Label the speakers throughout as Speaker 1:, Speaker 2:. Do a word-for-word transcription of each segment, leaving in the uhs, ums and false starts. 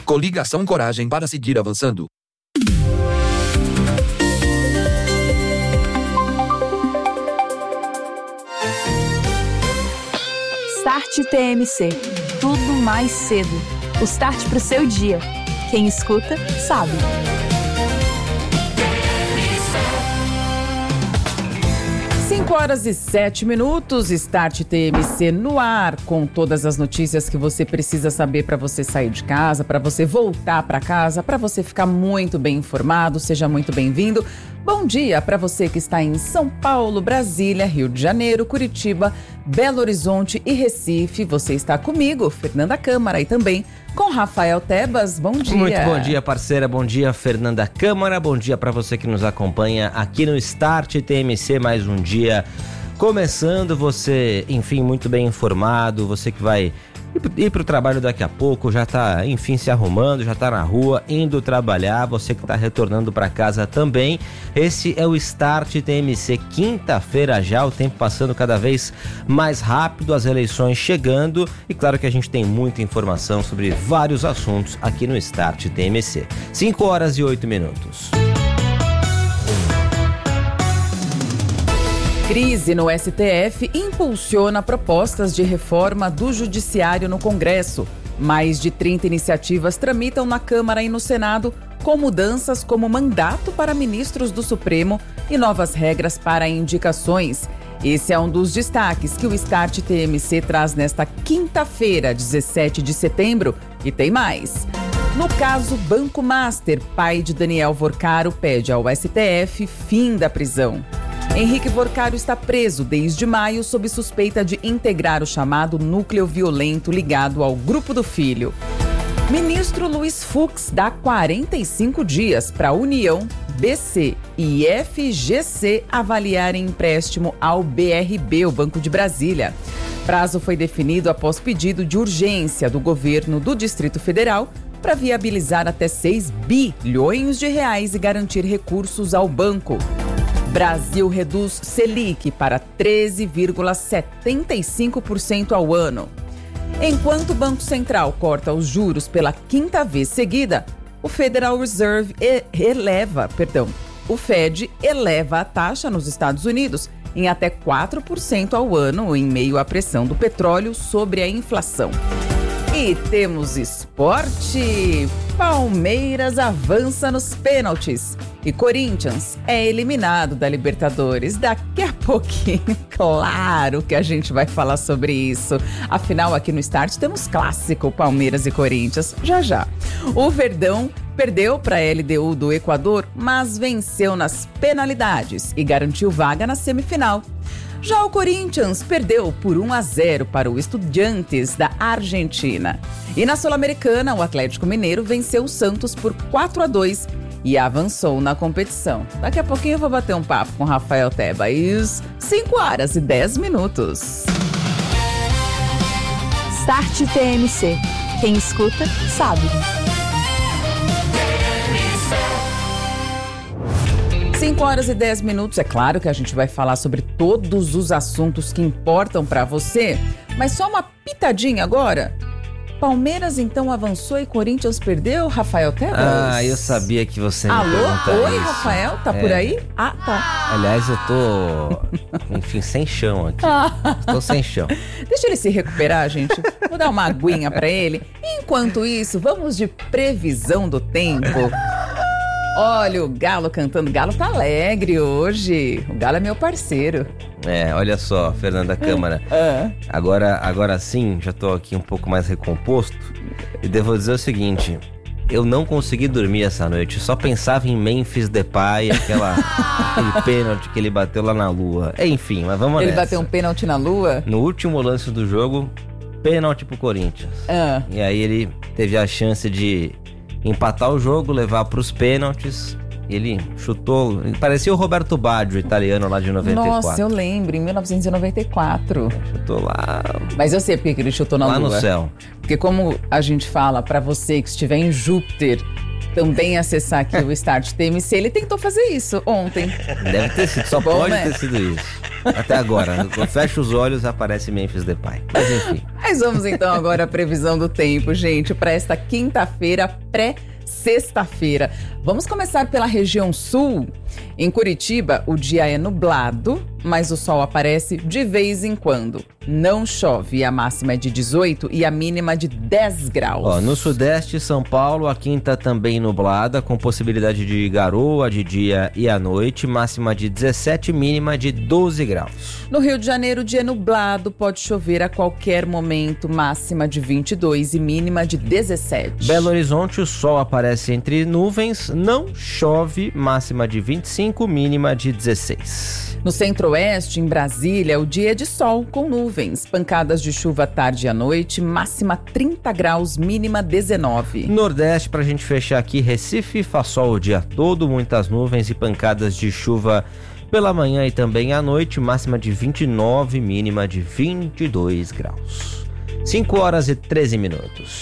Speaker 1: Coligação Coragem para seguir avançando.
Speaker 2: Start T M C. Tudo mais cedo. O start pro seu dia. Quem escuta, sabe.
Speaker 3: cinco horas e sete minutos, Start T M C no ar, com todas as notícias que você precisa saber para você sair de casa, para você voltar para casa, para você ficar muito bem informado. Seja muito bem-vindo. Bom dia para você que está em São Paulo, Brasília, Rio de Janeiro, Curitiba, Belo Horizonte e Recife. Você está comigo, Fernanda Câmara, e também com Rafael Tebas. Bom dia.
Speaker 4: Muito bom dia, parceira. Bom dia, Fernanda Câmara. Bom dia para você que nos acompanha aqui no Start T M C. Mais um dia começando. Você, enfim, muito bem informado. Você que vai ir para o trabalho daqui a pouco, já está, enfim, se arrumando, já está na rua, indo trabalhar. Você que está retornando para casa também. Esse é o Start T M C, quinta-feira já, o tempo passando cada vez mais rápido, as eleições chegando, e claro que a gente tem muita informação sobre vários assuntos aqui no Start T M C. cinco horas e oito minutos.
Speaker 3: Crise no S T F impulsiona propostas de reforma do Judiciário no Congresso. Mais de trinta iniciativas tramitam na Câmara e no Senado, com mudanças como mandato para ministros do Supremo e novas regras para indicações. Esse é um dos destaques que o Start T M C traz nesta quinta-feira, dezessete de setembro, e tem mais. No caso Banco Master, pai de Daniel Vorcaro pede ao S T F fim da prisão. Henrique Vorcaro está preso desde maio sob suspeita de integrar o chamado núcleo violento ligado ao grupo do filho. Ministro Luiz Fux dá quarenta e cinco dias para a União, B C e F G C avaliarem empréstimo ao B R B, o Banco de Brasília. Prazo foi definido após pedido de urgência do governo do Distrito Federal para viabilizar até seis bilhões de reais e garantir recursos ao banco. Brasil reduz Selic para treze vírgula setenta e cinco por cento ao ano. Enquanto o Banco Central corta os juros pela quinta vez seguida, o Federal Reserve eleva, perdão, o Fed eleva a taxa nos Estados Unidos em até quatro por cento ao ano, em meio à pressão do petróleo sobre a inflação. E temos esporte. Palmeiras avança nos pênaltis e Corinthians é eliminado da Libertadores. Daqui a pouquinho, claro que a gente vai falar sobre isso. Afinal, aqui no Start temos clássico Palmeiras e Corinthians. Já já. O Verdão perdeu para a L D U do Equador, mas venceu nas penalidades e garantiu vaga na semifinal. Já o Corinthians perdeu por um a zero para o Estudiantes da Argentina. E na Sul-Americana, o Atlético Mineiro venceu o Santos por quatro a dois e avançou na competição. Daqui a pouquinho eu vou bater um papo com Rafael Tebas. cinco horas e dez minutos.
Speaker 2: Start T M C. Quem escuta, sabe.
Speaker 3: cinco horas e dez minutos. É claro que a gente vai falar sobre todos os assuntos que importam para você, mas só uma pitadinha agora. Palmeiras então avançou e Corinthians perdeu, Rafael Tebas?
Speaker 4: Ah, eu sabia que você me
Speaker 3: Alô? Oi,
Speaker 4: isso.
Speaker 3: Rafael? Tá
Speaker 4: é.
Speaker 3: por aí? Ah, tá.
Speaker 4: Aliás, eu tô, enfim, sem chão aqui. Tô sem chão.
Speaker 3: Deixa ele se recuperar, gente. Vou dar uma aguinha pra ele. Enquanto isso, vamos de previsão do tempo. Olha o Galo cantando. O Galo tá alegre hoje. O Galo é meu parceiro.
Speaker 4: É, olha só, Fernanda Câmara.
Speaker 3: Ah.
Speaker 4: Agora, agora sim, já tô aqui um pouco mais recomposto. E devo dizer o seguinte: eu não consegui dormir essa noite. Só pensava em Memphis Depay, aquela, aquele pênalti que ele bateu lá na lua. Enfim, mas vamos
Speaker 3: Ele
Speaker 4: nessa.
Speaker 3: bateu um pênalti na lua?
Speaker 4: No último lance do jogo, pênalti pro Corinthians.
Speaker 3: Ah.
Speaker 4: E aí ele teve a chance de empatar o jogo, levar pros pênaltis. Ele chutou, parecia o Roberto Baggio, italiano lá de noventa e quatro.
Speaker 3: Nossa, eu lembro, em mil novecentos e noventa e quatro.
Speaker 4: Chutou lá...
Speaker 3: Mas eu sei porque que ele chutou na
Speaker 4: lá
Speaker 3: lua.
Speaker 4: Lá no céu.
Speaker 3: Porque como a gente fala, pra você que estiver em Júpiter também acessar aqui o Start T M C. Ele tentou fazer isso ontem.
Speaker 4: Deve ter sido, só
Speaker 3: Bom,
Speaker 4: pode
Speaker 3: né?
Speaker 4: ter sido isso. Até agora, fecha os olhos, aparece Memphis Depay. Mas enfim.
Speaker 3: Mas vamos então agora à previsão do tempo, gente, para esta quinta-feira pré-sexta-feira. Vamos começar pela região sul. Em Curitiba, o dia é nublado, mas o sol aparece de vez em quando. Não chove, a máxima é de dezoito e a mínima de dez graus.
Speaker 4: Ó, no sudeste, São Paulo, a quinta também nublada, com possibilidade de garoa de dia e à noite, máxima de dezessete, mínima de doze graus.
Speaker 3: No Rio de Janeiro, dia nublado, pode chover a qualquer momento, máxima de vinte e dois e mínima de dezessete.
Speaker 4: Belo Horizonte, o sol aparece entre nuvens, não chove, máxima de vinte e cinco, mínima de dezesseis.
Speaker 3: No centro-oeste, em Brasília, o dia é de sol com nuvens. Pancadas de chuva à tarde e à noite, máxima trinta graus, mínima dezenove.
Speaker 4: Nordeste, pra gente fechar aqui, Recife, faz sol o dia todo, muitas nuvens e pancadas de chuva pela manhã e também à noite, máxima de vinte e nove, mínima de vinte e dois graus. cinco horas e treze minutos.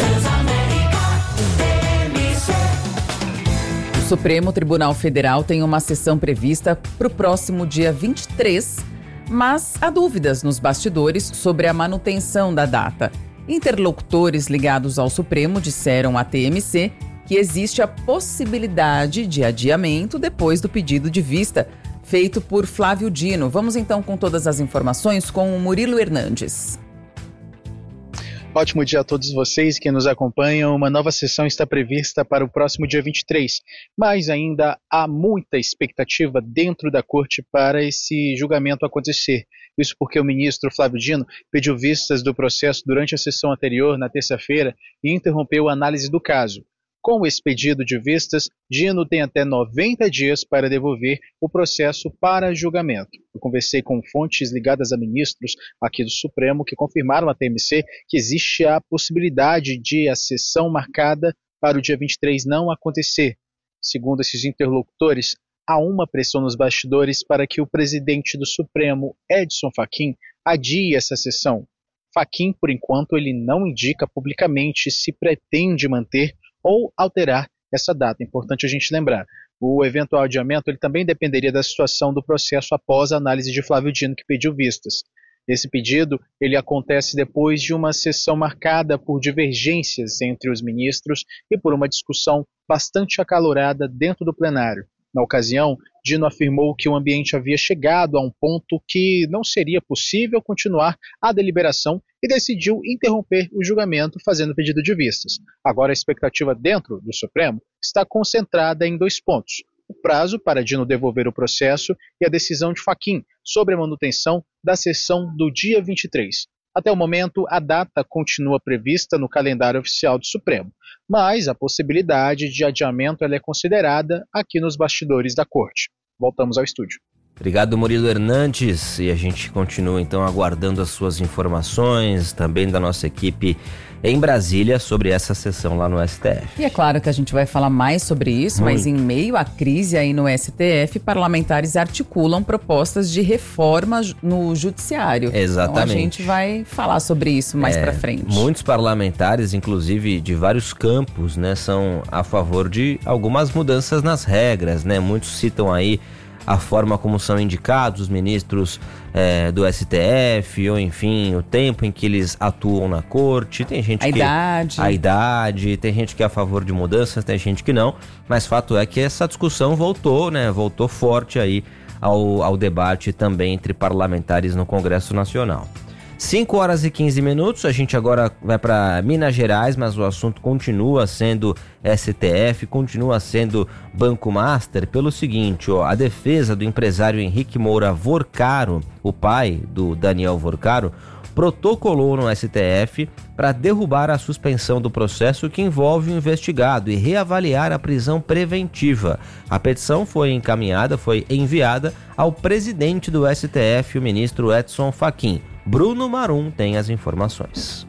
Speaker 3: O Supremo Tribunal Federal tem uma sessão prevista para o próximo dia vinte e três, mas há dúvidas nos bastidores sobre a manutenção da data. Interlocutores ligados ao Supremo disseram à T M C que existe a possibilidade de adiamento depois do pedido de vista feito por Flávio Dino. Vamos então com todas as informações com o Murilo Hernandes.
Speaker 5: Ótimo dia a todos vocês que nos acompanham. Uma nova sessão está prevista para o próximo dia vinte e três, mas ainda há muita expectativa dentro da corte para esse julgamento acontecer. Isso porque o ministro Flávio Dino pediu vistas do processo durante a sessão anterior, na terça-feira, e interrompeu a análise do caso. Com esse pedido de vistas, Dino tem até noventa dias para devolver o processo para julgamento. Eu conversei com fontes ligadas a ministros aqui do Supremo que confirmaram à T M C que existe a possibilidade de a sessão marcada para o dia vinte e três não acontecer. Segundo esses interlocutores, há uma pressão nos bastidores para que o presidente do Supremo, Edson Fachin, adie essa sessão. Fachin, por enquanto, ele não indica publicamente se pretende manter ou alterar essa data. Importante a gente lembrar. O eventual adiamento ele também dependeria da situação do processo após a análise de Flávio Dino, que pediu vistas. Esse pedido ele acontece depois de uma sessão marcada por divergências entre os ministros e por uma discussão bastante acalorada dentro do plenário. Na ocasião, Dino afirmou que o ambiente havia chegado a um ponto que não seria possível continuar a deliberação e decidiu interromper o julgamento fazendo pedido de vistas. Agora a expectativa dentro do Supremo está concentrada em dois pontos: o prazo para Dino devolver o processo e a decisão de Fachin sobre a manutenção da sessão do dia vinte e três. Até o momento, a data continua prevista no calendário oficial do Supremo, mas a possibilidade de adiamento ela é considerada aqui nos bastidores da Corte. Voltamos ao estúdio.
Speaker 4: Obrigado, Murilo Hernandes, e a gente continua então aguardando as suas informações, também da nossa equipe em Brasília, sobre essa sessão lá no S T F.
Speaker 3: E é claro que a gente vai falar mais sobre isso,
Speaker 4: Muito.
Speaker 3: Mas em meio à crise aí no S T F, parlamentares articulam propostas de reforma no judiciário.
Speaker 4: Exatamente.
Speaker 3: Então a gente vai falar sobre isso mais
Speaker 4: é,
Speaker 3: pra frente.
Speaker 4: Muitos parlamentares, inclusive de vários campos, né, são a favor de algumas mudanças nas regras, né? Muitos citam aí a forma como são indicados os ministros é, do S T F, ou enfim, o tempo em que eles atuam na corte. Tem gente
Speaker 3: a
Speaker 4: que...
Speaker 3: idade.
Speaker 4: A idade, tem gente que é a favor de mudanças, tem gente que não, mas fato é que essa discussão voltou, né, voltou forte aí ao, ao debate também entre parlamentares no Congresso Nacional. cinco horas e quinze minutos, a gente agora vai para Minas Gerais, mas o assunto continua sendo S T F, continua sendo Banco Master, pelo seguinte, ó, a defesa do empresário Henrique Moura Vorcaro, o pai do Daniel Vorcaro, protocolou no S T F para derrubar a suspensão do processo que envolve o investigado e reavaliar a prisão preventiva. A petição foi encaminhada, foi enviada ao presidente do S T F, o ministro Edson Fachin. Bruno Marum tem as informações.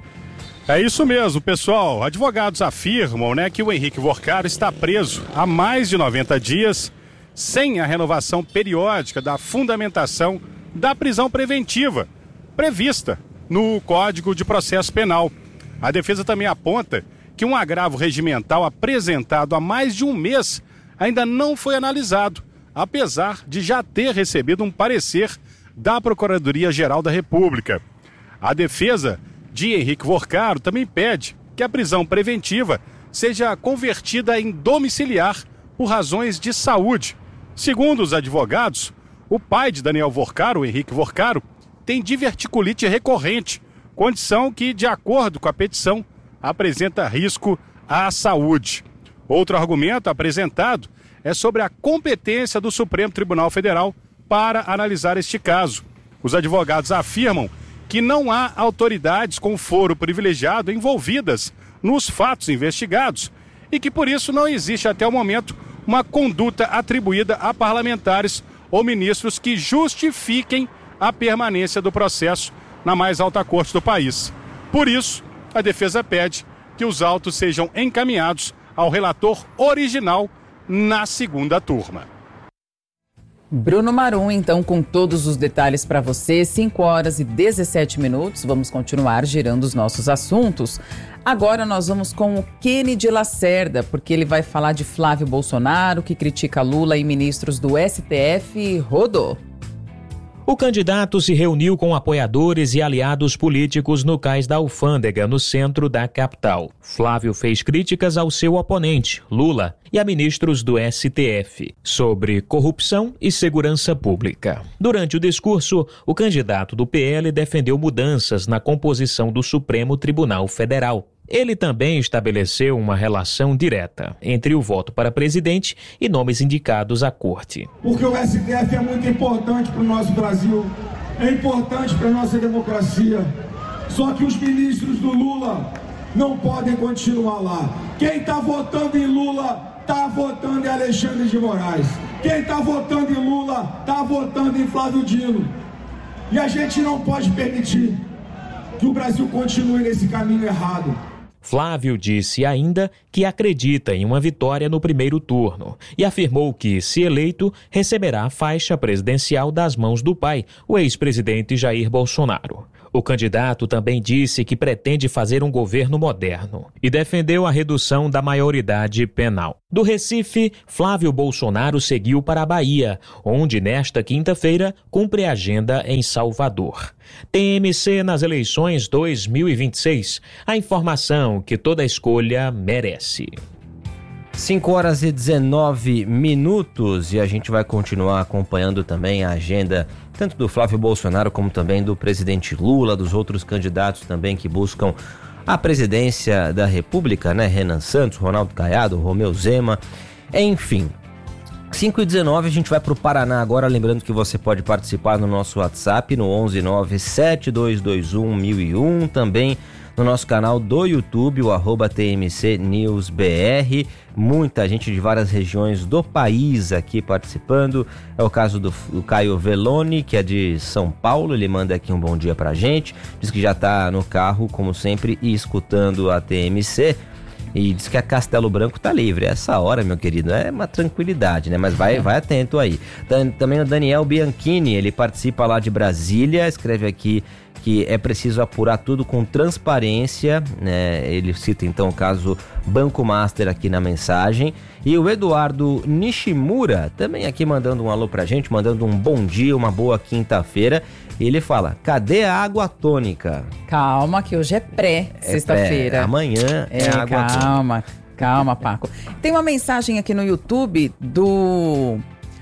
Speaker 6: É isso mesmo, pessoal. Advogados afirmam, né, que o Henrique Vorcaro está preso há mais de noventa dias sem a renovação periódica da fundamentação da prisão preventiva prevista no Código de Processo Penal. A defesa também aponta que que um agravo regimental apresentado há mais de um mês ainda não foi analisado, apesar de já ter recebido um parecer da Procuradoria-Geral da República. A defesa de Henrique Vorcaro também pede que a prisão preventiva seja convertida em domiciliar por razões de saúde. Segundo os advogados, o pai de Daniel Vorcaro, o Henrique Vorcaro, tem diverticulite recorrente, condição que, de acordo com a petição, apresenta risco à saúde. Outro argumento apresentado é sobre a competência do Supremo Tribunal Federal para analisar este caso. Os advogados afirmam que não há autoridades com foro privilegiado envolvidas nos fatos investigados e que, por isso, não existe até o momento uma conduta atribuída a parlamentares ou ministros que justifiquem a permanência do processo na mais alta corte do país. Por isso, a defesa pede que os autos sejam encaminhados ao relator original na segunda turma.
Speaker 3: Bruno Marum, então, com todos os detalhes para você, cinco horas e dezessete minutos. Vamos continuar girando os nossos assuntos. Agora nós vamos com o Kennedy Lacerda, porque ele vai falar de Flávio Bolsonaro, que critica Lula e ministros do S T F. Rodou.
Speaker 7: O candidato se reuniu com apoiadores e aliados políticos no cais da Alfândega, no centro da capital. Flávio fez críticas ao seu oponente, Lula, e a ministros do S T F, sobre corrupção e segurança pública. Durante o discurso, o candidato do P L defendeu mudanças na composição do Supremo Tribunal Federal. Ele também estabeleceu uma relação direta entre o voto para presidente e nomes indicados à corte.
Speaker 8: Porque o S T F é muito importante para o nosso Brasil, é importante para a nossa democracia. Só que os ministros do Lula não podem continuar lá. Quem está votando em Lula está votando em Alexandre de Moraes. Quem está votando em Lula está votando em Flávio Dino. E a gente não pode permitir que o Brasil continue nesse caminho errado.
Speaker 7: Flávio disse ainda que acredita em uma vitória no primeiro turno e afirmou que, se eleito, receberá a faixa presidencial das mãos do pai, o ex-presidente Jair Bolsonaro. O candidato também disse que pretende fazer um governo moderno e defendeu a redução da maioridade penal. Do Recife, Flávio Bolsonaro seguiu para a Bahia, onde nesta quinta-feira cumpre agenda em Salvador. T M C nas eleições dois mil e vinte e seis, a informação que toda escolha merece.
Speaker 4: cinco horas e dezenove minutos e a gente vai continuar acompanhando também a agenda tanto do Flávio Bolsonaro como também do presidente Lula, dos outros candidatos também que buscam a presidência da República, né? Renan Santos, Ronaldo Caiado, Romeu Zema, enfim. cinco e dezenove, a gente vai para o Paraná agora, lembrando que você pode participar no nosso WhatsApp no onze nove sete dois dois um mil e um, também no nosso canal do YouTube, o arroba T M C News B R. Muita gente de várias regiões do país aqui participando. É o caso do, do Caio Veloni, que é de São Paulo. Ele manda aqui um bom dia pra gente. Diz que já tá no carro, como sempre, e escutando a T M C. E diz que a Castelo Branco tá livre. Essa hora, meu querido, é uma tranquilidade, né? Mas vai, vai atento aí. Também o Daniel Bianchini, ele participa lá de Brasília, escreve aqui que é preciso apurar tudo com transparência, né? Ele cita então o caso Banco Master aqui na mensagem. E o Eduardo Nishimura também aqui mandando um alô pra gente, mandando um bom dia, uma boa quinta-feira. E ele fala, cadê a água tônica?
Speaker 3: Calma, que hoje é pré-sexta-feira.
Speaker 4: É, amanhã é, é água
Speaker 3: calma,
Speaker 4: tônica.
Speaker 3: Calma, calma, Paco. Tem uma mensagem aqui no YouTube do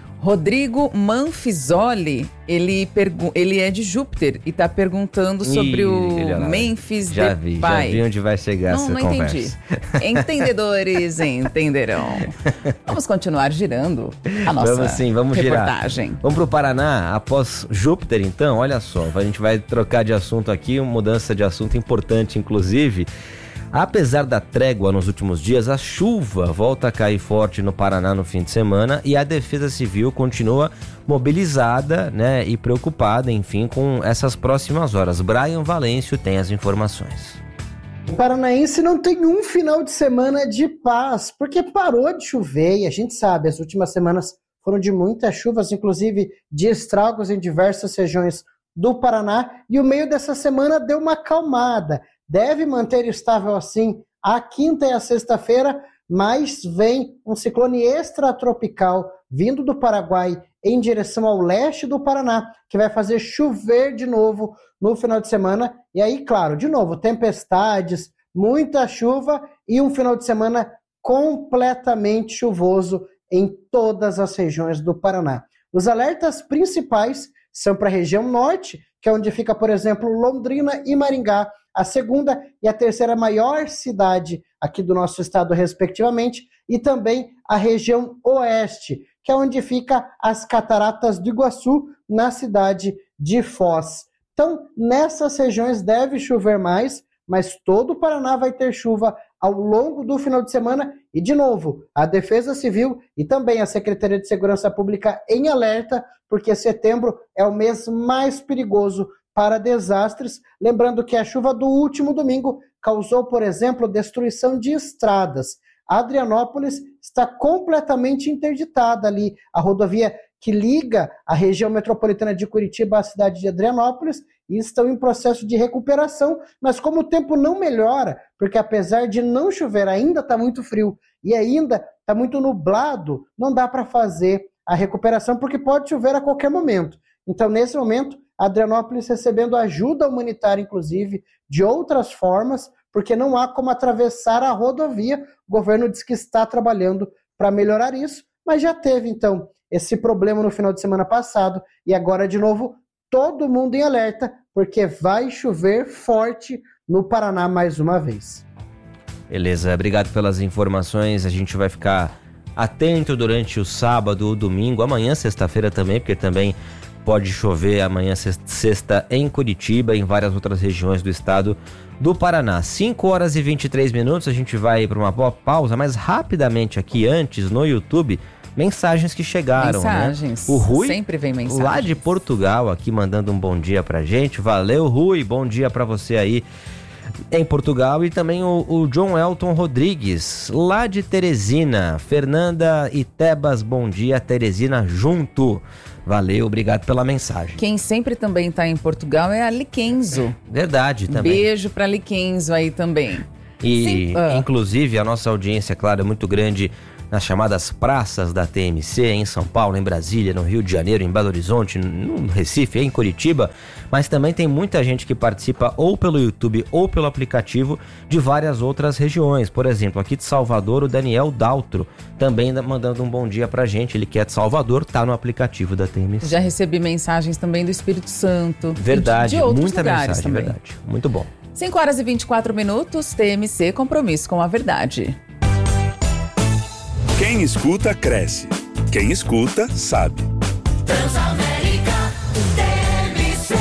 Speaker 3: Rodrigo Manfisoli. Ele, pergu- ele é de Júpiter e tá perguntando sobre Ih, o Memphis
Speaker 4: já
Speaker 3: Depay.
Speaker 4: vi, já vi onde vai chegar
Speaker 3: não,
Speaker 4: essa
Speaker 3: não
Speaker 4: conversa.
Speaker 3: Entendi. Entendedores entenderão. Vamos continuar girando a nossa
Speaker 4: vamos, sim, vamos
Speaker 3: reportagem.
Speaker 4: Girar. Vamos pro Paraná, após Júpiter, então, olha só, a gente vai trocar de assunto aqui, uma mudança de assunto importante, inclusive. Apesar da trégua nos últimos dias, a chuva volta a cair forte no Paraná no fim de semana e a Defesa Civil continua mobilizada, né, e preocupada, enfim, com essas próximas horas. Brian Valêncio tem as informações.
Speaker 9: O paranaense não tem um final de semana de paz, porque parou de chover e a gente sabe, as últimas semanas foram de muitas chuvas, inclusive de estragos em diversas regiões do Paraná, e o meio dessa semana deu uma acalmada. Deve manter estável assim a quinta e a sexta-feira, mas vem um ciclone extratropical vindo do Paraguai em direção ao leste do Paraná, que vai fazer chover de novo no final de semana. E aí, claro, de novo, tempestades, muita chuva e um final de semana completamente chuvoso em todas as regiões do Paraná. Os alertas principais são para a região norte, que é onde fica, por exemplo, Londrina e Maringá, a segunda e a terceira maior cidade aqui do nosso estado, respectivamente, e também a região oeste, que é onde fica as Cataratas do Iguaçu, na cidade de Foz. Então, nessas regiões deve chover mais, mas todo o Paraná vai ter chuva ao longo do final de semana. E, de novo, a Defesa Civil e também a Secretaria de Segurança Pública em alerta, porque setembro é o mês mais perigoso para desastres. Lembrando que a chuva do último domingo causou, por exemplo, destruição de estradas. Adrianópolis está completamente interditada ali, a rodovia que liga a região metropolitana de Curitiba à cidade de Adrianópolis, e estão em processo de recuperação, mas como o tempo não melhora, porque apesar de não chover, ainda está muito frio e ainda está muito nublado, não dá para fazer a recuperação, porque pode chover a qualquer momento. Então, nesse momento, Adrianópolis recebendo ajuda humanitária, inclusive, de outras formas, porque não há como atravessar a rodovia. O governo diz que está trabalhando para melhorar isso, mas já teve, então, esse problema no final de semana passado, e agora, de novo, todo mundo em alerta, porque vai chover forte no Paraná mais uma vez.
Speaker 4: Beleza, obrigado pelas informações. A gente vai ficar atento durante o sábado ou domingo, amanhã, sexta-feira também, porque também pode chover amanhã, sexta, em Curitiba, em várias outras regiões do estado do Paraná. cinco horas e vinte e três minutos, a gente vai para uma boa pausa, mas rapidamente aqui antes, no YouTube, mensagens que chegaram,
Speaker 3: mensagens.
Speaker 4: né? O Rui,
Speaker 3: sempre vem mensagens.
Speaker 4: Lá de Portugal, aqui mandando um bom dia pra gente. Valeu, Rui, bom dia pra você aí em Portugal. E também o, o John Elton Rodrigues, lá de Teresina. Fernanda e Tebas, bom dia, Teresina junto. Valeu, obrigado pela mensagem.
Speaker 3: Quem sempre também tá em Portugal é a Liquenzo.
Speaker 4: Verdade, também.
Speaker 3: Beijo pra Liquenzo aí também.
Speaker 4: E, ah. inclusive, a nossa audiência, claro, é muito grande nas chamadas praças da T M C, em São Paulo, em Brasília, no Rio de Janeiro, em Belo Horizonte, no Recife, em Curitiba, mas também tem muita gente que participa ou pelo YouTube ou pelo aplicativo de várias outras regiões. Por exemplo, aqui de Salvador, o Daniel Daltro também mandando um bom dia pra gente. Ele que é de Salvador, tá no aplicativo da T M C.
Speaker 3: Já recebi mensagens também do Espírito Santo.
Speaker 4: Verdade,
Speaker 3: de, de outros
Speaker 4: muita
Speaker 3: lugares
Speaker 4: mensagem,
Speaker 3: também.
Speaker 4: verdade. Muito bom.
Speaker 3: cinco horas e vinte e quatro minutos, T M C, compromisso com a verdade.
Speaker 10: Quem escuta, cresce. Quem escuta, sabe.
Speaker 11: Transamérica, T M C.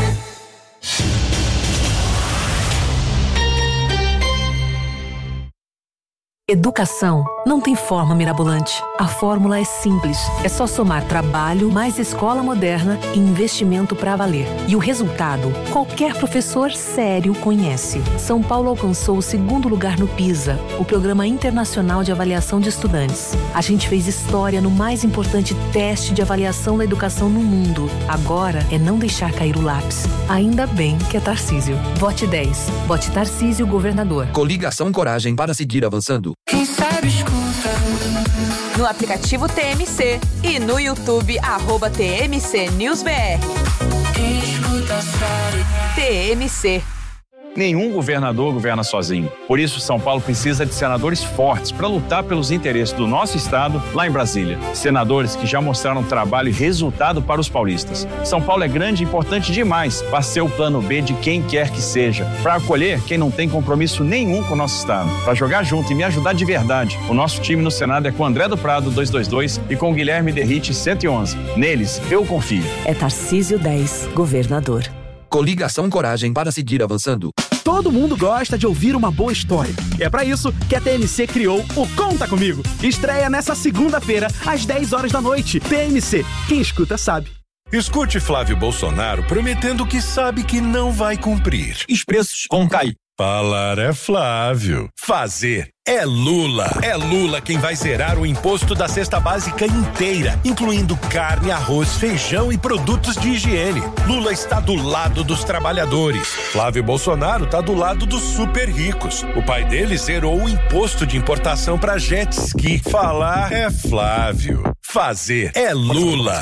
Speaker 12: Educação não tem forma mirabolante. A fórmula é simples. É só somar trabalho, mais escola moderna e investimento para valer. E o resultado, qualquer professor sério conhece. São Paulo alcançou o segundo lugar no PISA, o Programa Internacional de Avaliação de Estudantes. A gente fez história no mais importante teste de avaliação da educação no mundo. Agora é não deixar cair o lápis. Ainda bem que é Tarcísio. Vote dez. Vote Tarcísio, governador.
Speaker 1: Coligação Coragem para seguir avançando.
Speaker 11: Quem sabe escuta.
Speaker 2: No aplicativo T M C e no YouTube, arroba T M C News B R.
Speaker 11: Quem escuta sabe.
Speaker 2: T M C.
Speaker 13: Nenhum governador governa sozinho. Por isso, São Paulo precisa de senadores fortes para lutar pelos interesses do nosso estado lá em Brasília. Senadores que já mostraram trabalho e resultado para os paulistas. São Paulo é grande e importante demais para ser o plano B de quem quer que seja, para acolher quem não tem compromisso nenhum com o nosso estado, para jogar junto e me ajudar de verdade. O nosso time no Senado é com André do Prado duzentos e vinte e dois e com Guilherme Derrite cento e onze. Neles, eu confio.
Speaker 12: É Tarcísio dez, governador.
Speaker 1: Coligação Coragem para seguir avançando.
Speaker 14: Todo mundo gosta de ouvir uma boa história. E é pra isso que a T M C criou o Conta Comigo. Estreia nessa segunda-feira, às dez horas da noite. T M C, quem escuta sabe.
Speaker 10: Escute Flávio Bolsonaro prometendo que sabe que não vai cumprir.
Speaker 15: Os preços vão cair.
Speaker 10: Falar é Flávio. Fazer é Lula. É Lula quem vai zerar o imposto da cesta básica inteira, incluindo carne, arroz, feijão e produtos de higiene. Lula está do lado dos trabalhadores. Flávio Bolsonaro está do lado dos super ricos. O pai dele zerou o imposto de importação para jet ski. Falar é Flávio. Fazer é Lula.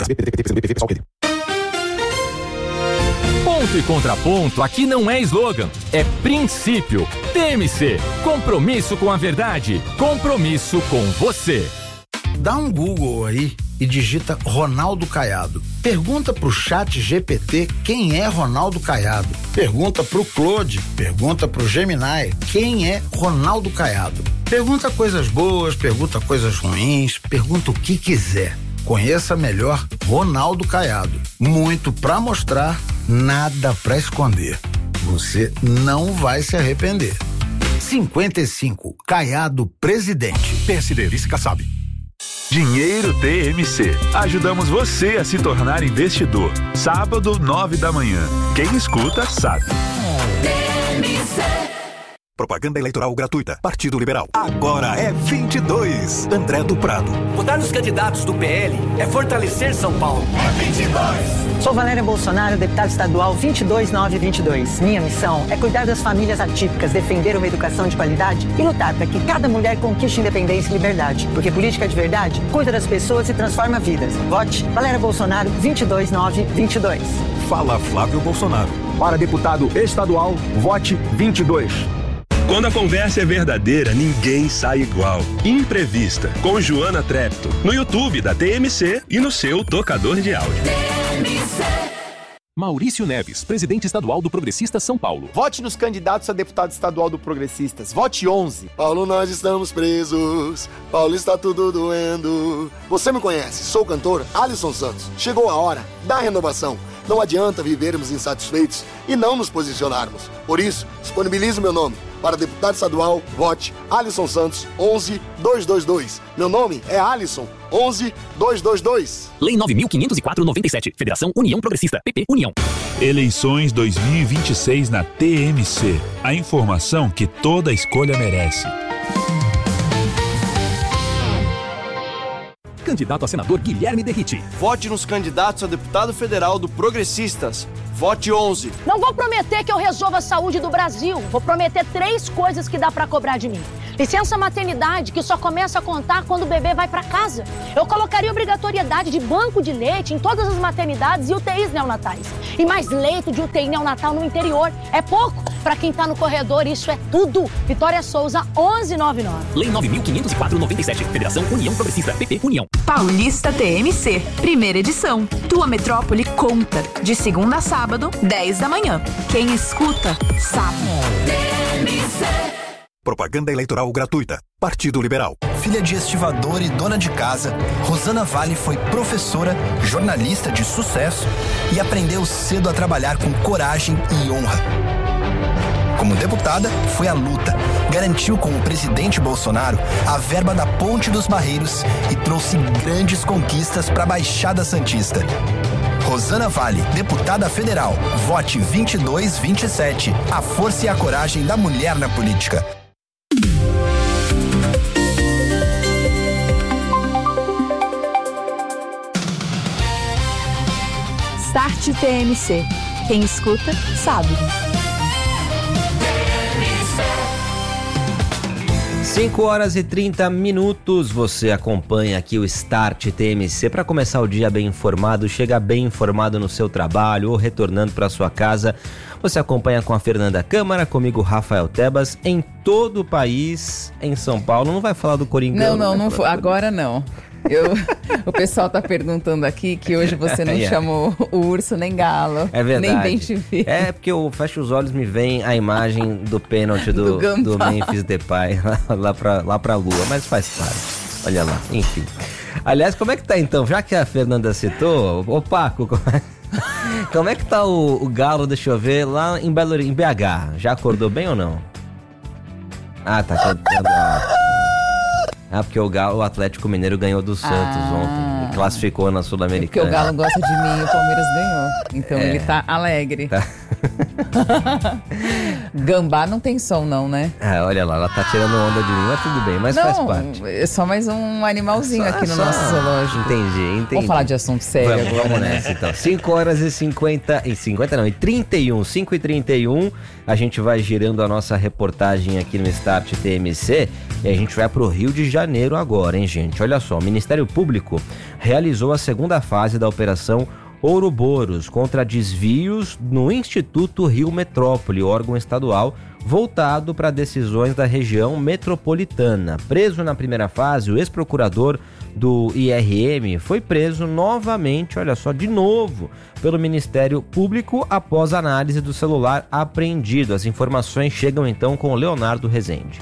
Speaker 15: Ponto e contraponto aqui não é slogan, é princípio. T M C, compromisso com a verdade, compromisso com você.
Speaker 16: Dá um Google aí e digita Ronaldo Caiado. Pergunta pro chat G P T quem é Ronaldo Caiado. Pergunta pro Claude, pergunta pro Gemini quem é Ronaldo Caiado. Pergunta coisas boas, pergunta coisas ruins, pergunta o que quiser. Conheça melhor Ronaldo Caiado. Muito pra mostrar, nada pra esconder. Você não vai se arrepender. cinquenta e cinco, Caiado Presidente.
Speaker 17: P S D, vice-Kassab. Dinheiro T M C. Ajudamos você a se tornar investidor. Sábado, nove da manhã. Quem escuta, sabe.
Speaker 11: T M C.
Speaker 18: Propaganda eleitoral gratuita. Partido Liberal. Agora é vinte e dois. André do Prado.
Speaker 19: Votar nos candidatos do P L é fortalecer São Paulo.
Speaker 18: É vinte e dois.
Speaker 20: Sou Valéria Bolsonaro, deputada estadual vinte e dois nove vinte e dois. Minha missão é cuidar das famílias atípicas, defender uma educação de qualidade e lutar para que cada mulher conquiste independência e liberdade. Porque política de verdade cuida das pessoas e transforma vidas. Vote Valéria Bolsonaro vinte e dois nove vinte e dois.
Speaker 18: Fala Flávio Bolsonaro.
Speaker 21: Para deputado estadual, vote vinte e dois.
Speaker 22: Quando a conversa é verdadeira, ninguém sai igual. Imprevista, com Joana Trepto, no YouTube da T M C e no seu tocador de áudio.
Speaker 23: Maurício Neves, presidente estadual do Progressistas São Paulo.
Speaker 24: Vote nos candidatos a deputado estadual do Progressistas. Vote onze.
Speaker 25: Paulo, nós estamos presos. Paulo, está tudo doendo. Você me conhece, sou o cantor Alisson Santos. Chegou a hora da renovação. Não adianta vivermos insatisfeitos e não nos posicionarmos. Por isso, disponibilizo meu nome. Para deputado estadual, vote Alisson Santos, onze dois dois dois. Meu nome é Alisson, onze dois dois dois.
Speaker 23: Lei nove mil quinhentos e quatro barra noventa e sete. Federação União Progressista. P P União.
Speaker 17: Eleições dois mil e vinte e seis na T M C. A informação que toda escolha merece.
Speaker 23: Candidato a senador Guilherme Derrite.
Speaker 24: Vote nos candidatos a deputado federal do Progressistas. Vote onze.
Speaker 26: Não vou prometer que eu resolva a saúde do Brasil. Vou prometer três coisas que dá pra cobrar de mim. Licença maternidade, que só começa a contar quando o bebê vai pra casa. Eu colocaria obrigatoriedade de banco de leite em todas as maternidades e U T Is neonatais. E mais leito de U T I neonatal no interior. É pouco pra quem tá no corredor, isso é tudo. Vitória Souza, onze noventa e nove.
Speaker 23: Lei nove mil quinhentos e quatro barra noventa e sete. Federação União Progressista. P P União.
Speaker 2: Paulista T M C, primeira edição. Tua metrópole conta. De segunda a sábado, dez da manhã. Quem escuta, sabe.
Speaker 11: T M C.
Speaker 18: Propaganda eleitoral gratuita. Partido Liberal.
Speaker 27: Filha de estivador e dona de casa, Rosana Vale foi professora, jornalista de sucesso e aprendeu cedo a trabalhar com coragem e honra. Como deputada, foi à luta, garantiu com o presidente Bolsonaro a verba da Ponte dos Barreiros e trouxe grandes conquistas para a Baixada Santista. Rosana Vale, deputada federal. Vote vinte e dois vinte e sete. A força e a coragem da mulher na política.
Speaker 2: Start T M C. Quem escuta, sabe.
Speaker 4: cinco horas e trinta minutos, você acompanha aqui o Start T M C para começar o dia bem informado, chegar bem informado no seu trabalho ou retornando para sua casa. Você acompanha com a Fernanda Câmara, comigo Rafael Tebas, em todo o país, em São Paulo. Não vai falar do Coringão?
Speaker 3: Não, não,
Speaker 4: né?
Speaker 3: não foi, agora não. Eu, o pessoal tá perguntando aqui que hoje você não yeah. chamou o urso nem galo.
Speaker 4: É verdade.
Speaker 3: Nem bem te vi.
Speaker 4: É porque eu fecho os olhos e me vem a imagem do pênalti do, do, do Memphis Depay lá pra, lá pra lua, mas faz parte. Olha lá, enfim. Aliás, como é que tá então? Já que a Fernanda citou, ô Paco, como é, como é que tá o, o galo, deixa eu ver, lá em, Belo, em B H? Já acordou bem ou não? Ah, tá acordando. Ah, porque o Galo, o Atlético Mineiro ganhou do Santos ah, ontem e classificou na Sul-Americana.
Speaker 3: Porque o Galo gosta de mim e o Palmeiras ganhou. Então é, ele tá alegre. Tá. Gambá não tem som não, né?
Speaker 4: Ah, olha lá, ela tá tirando onda de mim, mas tudo bem, mas
Speaker 3: não,
Speaker 4: faz parte.
Speaker 3: É só mais um animalzinho
Speaker 4: só,
Speaker 3: aqui no
Speaker 4: só...
Speaker 3: nosso zoológico.
Speaker 4: Entendi, entendi.
Speaker 3: Vamos falar de assunto sério
Speaker 4: vamos,
Speaker 3: agora,
Speaker 4: vamos
Speaker 3: né?
Speaker 4: nessa então. cinco horas e cinquenta, e cinquenta não, e trinta e um, cinco e trinta e um, a gente vai girando a nossa reportagem aqui no Start T M C e a gente vai pro Rio de Janeiro agora, hein, gente? Olha só, o Ministério Público realizou a segunda fase da Operação Ouroboros contra desvios no Instituto Rio Metrópole, órgão estadual voltado para decisões da região metropolitana. Preso na primeira fase, o ex-procurador do I R M foi preso novamente, olha só, de novo, pelo Ministério Público após análise do celular apreendido. As informações chegam então com o Leonardo Rezende.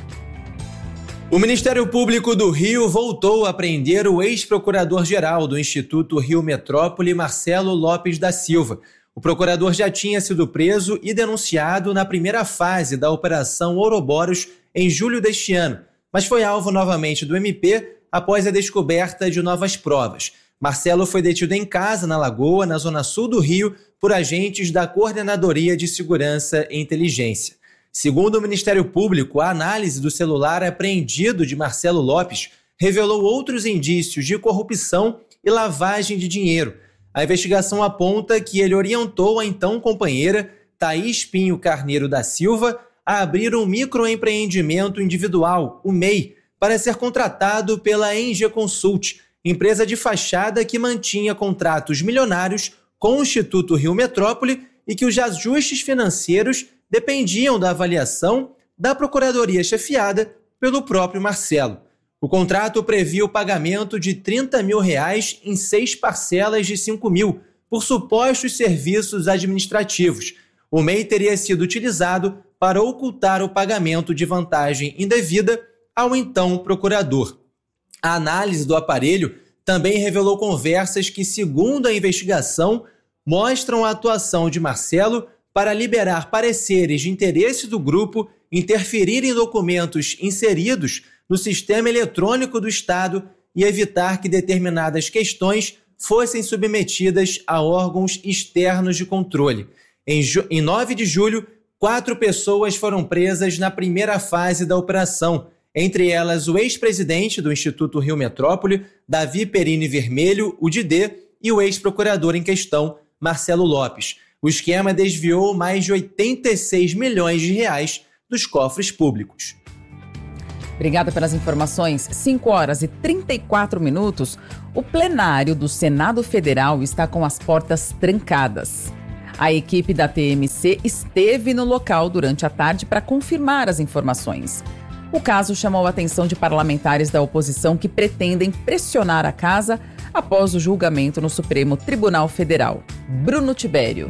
Speaker 5: O Ministério Público do Rio voltou a prender o ex-procurador-geral do Instituto Rio Metrópole, Marcelo Lopes da Silva. O procurador já tinha sido preso e denunciado na primeira fase da Operação Ouroboros em julho deste ano, mas foi alvo novamente do M P após a descoberta de novas provas. Marcelo foi detido em casa, na Lagoa, na zona sul do Rio, por agentes da Coordenadoria de Segurança e Inteligência. Segundo o Ministério Público, a análise do celular apreendido de Marcelo Lopes revelou outros indícios de corrupção e lavagem de dinheiro. A investigação aponta que ele orientou a então companheira, Thaís Pinho Carneiro da Silva, a abrir um microempreendimento individual, o M E I, para ser contratado pela Eng Consult, empresa de fachada que mantinha contratos milionários com o Instituto Rio Metrópole e que os ajustes financeiros dependiam da avaliação da Procuradoria chefiada pelo próprio Marcelo. O contrato previa o pagamento de trinta mil reais em seis parcelas de cinco mil por supostos serviços administrativos. O M E I teria sido utilizado para ocultar o pagamento de vantagem indevida ao então procurador. A análise do aparelho também revelou conversas que, segundo a investigação, mostram a atuação de Marcelo para liberar pareceres de interesse do grupo, interferir em documentos inseridos no sistema eletrônico do Estado e evitar que determinadas questões fossem submetidas a órgãos externos de controle. Em, ju- em nove de julho, quatro pessoas foram presas na primeira fase da operação, entre elas o ex-presidente do Instituto Rio Metrópole, Davi Perini Vermelho, o Didê, e o ex-procurador em questão, Marcelo Lopes. O esquema desviou mais de oitenta e seis milhões de reais dos cofres públicos.
Speaker 3: Obrigada pelas informações. cinco horas e trinta e quatro minutos. O plenário do Senado Federal está com as portas trancadas. A equipe da T M C esteve no local durante a tarde para confirmar as informações. O caso chamou a atenção de parlamentares da oposição que pretendem pressionar a casa após o julgamento no Supremo Tribunal Federal. Bruno Tibério.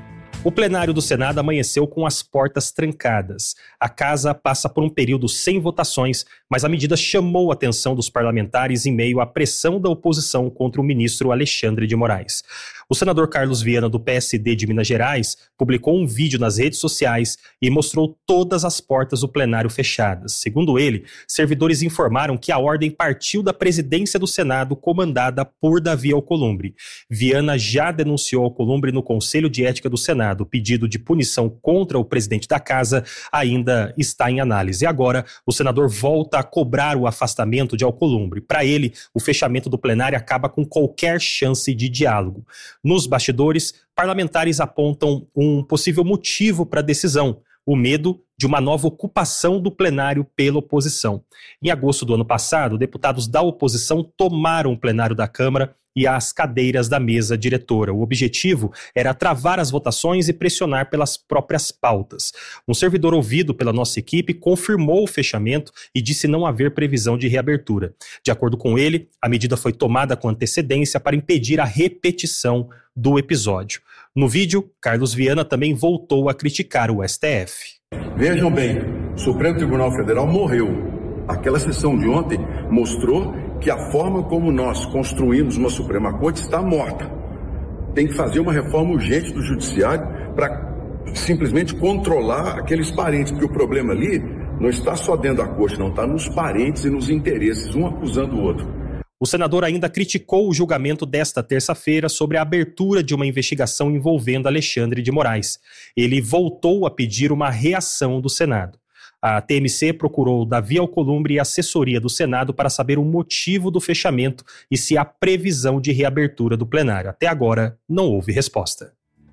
Speaker 6: O plenário do Senado amanheceu com as portas trancadas. A casa passa por um período sem votações, mas a medida chamou a atenção dos parlamentares em meio à pressão da oposição contra o ministro Alexandre de Moraes. O senador Carlos Viana, do P S D de Minas Gerais, publicou um vídeo nas redes sociais e mostrou todas as portas do plenário fechadas. Segundo ele, servidores informaram que a ordem partiu da presidência do Senado, comandada por Davi Alcolumbre. Viana já denunciou Alcolumbre no Conselho de Ética do Senado. O pedido de punição contra o presidente da casa ainda está em análise. Agora, o senador volta a cobrar o afastamento de Alcolumbre. Para ele, o fechamento do plenário acaba com qualquer chance de diálogo. Nos bastidores, parlamentares apontam um possível motivo para a decisão: o medo de uma nova ocupação do plenário pela oposição. Em agosto do ano passado, deputados da oposição tomaram o plenário da Câmara e as cadeiras da mesa diretora. O objetivo era travar as votações e pressionar pelas próprias pautas. Um servidor ouvido pela nossa equipe confirmou o fechamento e disse não haver previsão de reabertura. De acordo com ele, a medida foi tomada com antecedência para impedir a repetição do episódio. No vídeo, Carlos Viana também voltou a criticar o S T F.
Speaker 7: Vejam bem, o Supremo Tribunal Federal morreu. Aquela sessão de ontem mostrou que a forma como nós construímos uma Suprema Corte está morta. Tem que fazer uma reforma urgente do Judiciário para simplesmente controlar aqueles parentes, porque o problema ali não está só dentro da Corte, não, está nos parentes e nos interesses, um acusando o outro.
Speaker 6: O senador ainda criticou o julgamento desta terça-feira sobre a abertura de uma investigação envolvendo Alexandre de Moraes. Ele voltou a pedir uma reação do Senado. A T M C procurou Davi Alcolumbre e a assessoria do Senado para saber o motivo do fechamento e se há previsão de reabertura do plenário. Até agora, não houve resposta.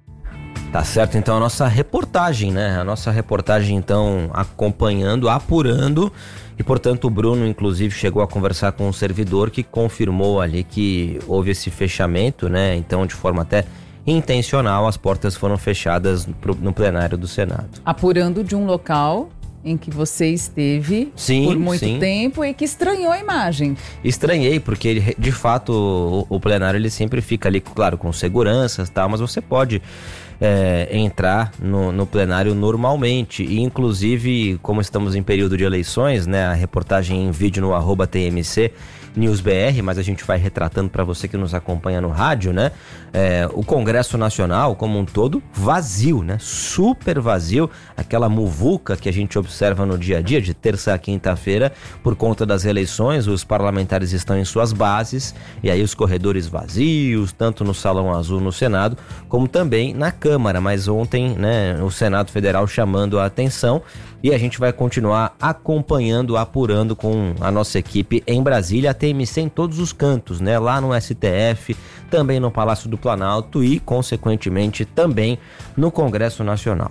Speaker 4: Tá certo, então a nossa reportagem, né? A nossa reportagem, então, acompanhando, apurando, e portanto o Bruno, inclusive, chegou a conversar com um servidor que confirmou ali que houve esse fechamento, né? Então, de forma até intencional, as portas foram fechadas no, no plenário do Senado.
Speaker 3: Apurando de um local em que você esteve
Speaker 4: sim,
Speaker 3: por muito
Speaker 4: sim.
Speaker 3: tempo e que estranhou a imagem. Estranhei,
Speaker 4: porque de fato o, o plenário ele sempre fica ali, claro, com seguranças e tal, mas você pode é, entrar no, no plenário normalmente. E inclusive, como estamos em período de eleições, né, a reportagem em vídeo no arroba T M C News B R, mas a gente vai retratando para você que nos acompanha no rádio, né? É, o Congresso Nacional, como um todo, vazio, né? Super vazio. Aquela muvuca que a gente observa no dia a dia, de terça a quinta-feira, por conta das eleições, os parlamentares estão em suas bases, e aí os corredores vazios, tanto no Salão Azul no Senado, como também na Câmara. Mas ontem, né, o Senado Federal chamando a atenção, e a gente vai continuar acompanhando, apurando com a nossa equipe em Brasília, a T M C em todos os cantos, né? Lá no S T F, também no Palácio do Planalto e, consequentemente, também no Congresso Nacional.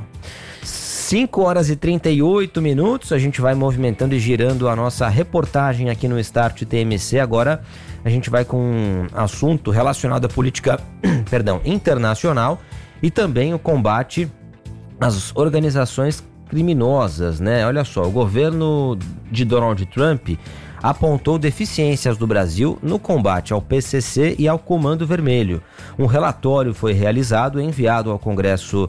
Speaker 4: cinco horas e trinta e oito minutos, a gente vai movimentando e girando a nossa reportagem aqui no Start T M C. Agora a gente vai com um assunto relacionado à política perdão, internacional e também o combate às organizações criminosas, né? Olha só, o governo de Donald Trump apontou deficiências do Brasil no combate ao P C C e ao Comando Vermelho. Um relatório foi realizado e enviado ao Congresso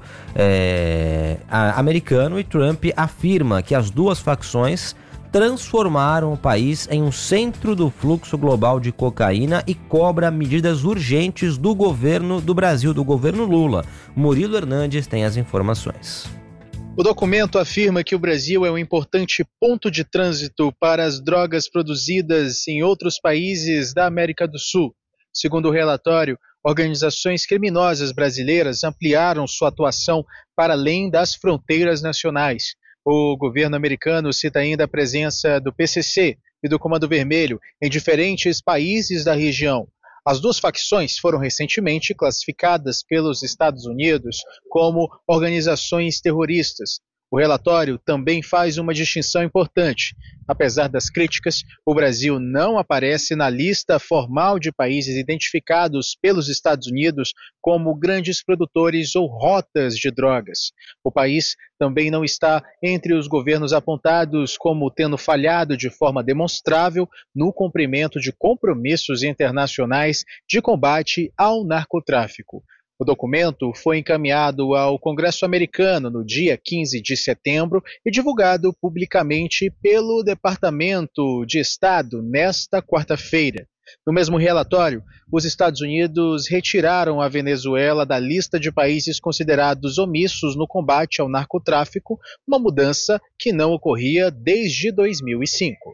Speaker 4: é, americano, e Trump afirma que as duas facções transformaram o país em um centro do fluxo global de cocaína e cobra medidas urgentes do governo do Brasil, do governo Lula. Murilo Hernandes tem as informações.
Speaker 1: O documento afirma que o Brasil é um importante ponto de trânsito para as drogas produzidas em outros países da América do Sul. Segundo o relatório, organizações criminosas brasileiras ampliaram sua atuação para além das fronteiras nacionais. O governo americano cita ainda a presença do P C C e do Comando Vermelho em diferentes países da região. As duas facções foram recentemente classificadas pelos Estados Unidos como organizações terroristas. O relatório também faz uma distinção importante. Apesar das críticas, o Brasil não aparece na lista formal de países identificados pelos Estados Unidos como grandes produtores ou rotas de drogas. O país também não está entre os governos apontados como tendo falhado de forma demonstrável no cumprimento de compromissos internacionais de combate ao narcotráfico. O documento foi encaminhado ao Congresso americano no dia quinze de setembro e divulgado publicamente pelo Departamento de Estado nesta quarta-feira. No mesmo relatório, os Estados Unidos retiraram a Venezuela da lista de países considerados omissos no combate ao narcotráfico, uma mudança que não ocorria desde dois mil e cinco.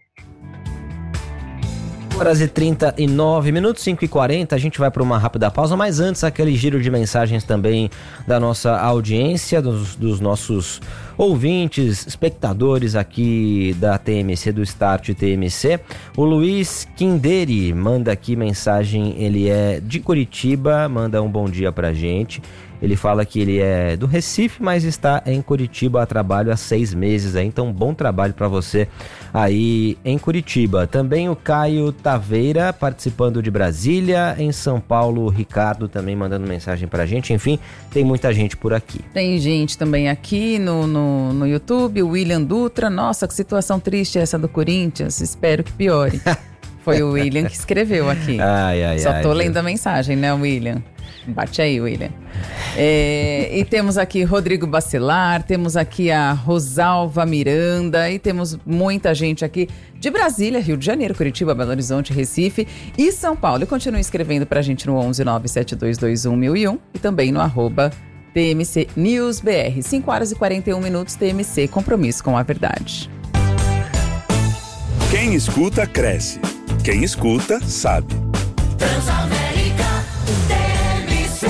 Speaker 4: Horas e trinta e nove minutos, cinco e quarenta, a gente vai para uma rápida pausa, mas antes aquele giro de mensagens também da nossa audiência, dos, dos nossos ouvintes, espectadores aqui da T M C, do Start T M C. O Luiz Quinderi manda aqui mensagem, ele é de Curitiba, manda um bom dia pra gente. Ele fala que ele é do Recife, mas está em Curitiba a trabalho há seis meses. Aí, então, bom trabalho para você aí em Curitiba. Também o Caio Taveira participando de Brasília. Em São Paulo, o Ricardo também mandando mensagem pra gente. Enfim, tem muita gente por aqui.
Speaker 3: Tem gente também aqui no, no, no YouTube. O William Dutra. Nossa, que situação triste essa do Corinthians. Espero que piore. Foi o William que escreveu aqui.
Speaker 4: Ai, ai,
Speaker 3: Só
Speaker 4: ai,
Speaker 3: tô
Speaker 4: Deus.
Speaker 3: lendo a mensagem, né, William? Bate aí, William. É, e temos aqui Rodrigo Bacelar, temos aqui a Rosalva Miranda e temos muita gente aqui de Brasília, Rio de Janeiro, Curitiba, Belo Horizonte, Recife e São Paulo. E continue escrevendo pra gente no onze nove sete dois dois um mil e um e também no arroba T M C News B R. cinco horas e quarenta e um minutos, T M C, compromisso com a verdade.
Speaker 22: Quem escuta, cresce. Quem escuta, sabe.
Speaker 11: Transamérica T M C.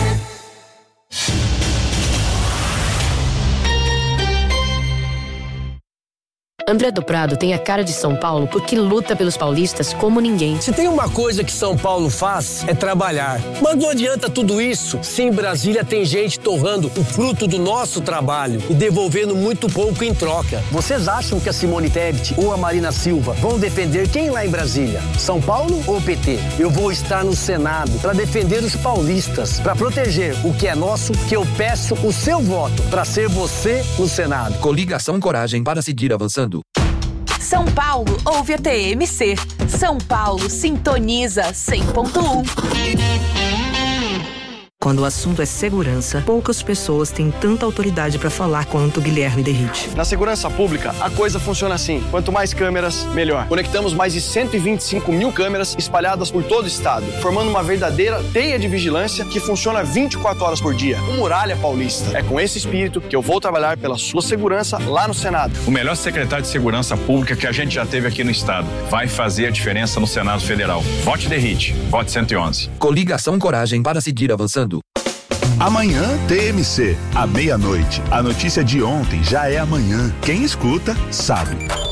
Speaker 8: André do Prado tem a cara de São Paulo porque luta pelos paulistas como ninguém.
Speaker 9: Se tem uma coisa que São Paulo faz, é trabalhar. Mas não adianta tudo isso se em Brasília tem gente torrando o fruto do nosso trabalho e devolvendo muito pouco em troca.
Speaker 10: Vocês acham que a Simone Tebet ou a Marina Silva vão defender quem lá em Brasília? São Paulo ou P T?
Speaker 9: Eu vou estar no Senado para defender os paulistas, para proteger o que é nosso, que eu peço o seu voto para ser você no Senado.
Speaker 12: Coligação Coragem para seguir avançando.
Speaker 2: São Paulo ouve a T M C. São Paulo sintoniza cem ponto um.
Speaker 13: Quando o assunto é segurança, poucas pessoas têm tanta autoridade para falar quanto Guilherme Derrite.
Speaker 24: Na segurança pública, a coisa funciona assim. Quanto mais câmeras, melhor. Conectamos mais de cento e vinte e cinco mil câmeras espalhadas por todo o estado, formando uma verdadeira teia de vigilância que funciona vinte e quatro horas por dia. O Muralha Paulista. É com esse espírito que eu vou trabalhar pela sua segurança lá no Senado.
Speaker 14: O melhor secretário de segurança pública que a gente já teve aqui no estado. Vai fazer a diferença no Senado Federal. Vote Derrite. Vote cento e onze.
Speaker 12: Coligação Coragem para seguir avançando.
Speaker 17: Amanhã T M C, à meia-noite. A notícia de ontem já é amanhã. Quem escuta, sabe.